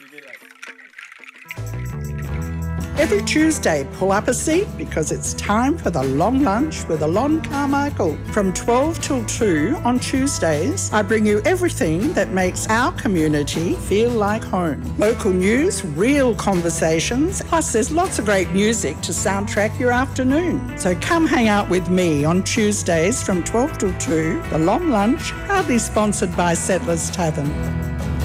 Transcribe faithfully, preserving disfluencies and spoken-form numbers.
Every Tuesday, pull up a seat because it's time for the long lunch with Alon Carmichael. From twelve till two on Tuesdays, I bring you everything that makes our community feel like home. Local news, real conversations, plus there's lots of great music to soundtrack your afternoon. So come hang out with me on Tuesdays from twelve till two, the long lunch, proudly sponsored by Settlers Tavern.